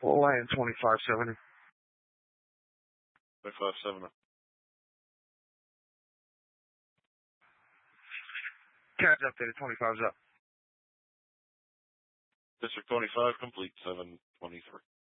Land 2570. 2570. Catch updated 25's up. District 25 complete 723.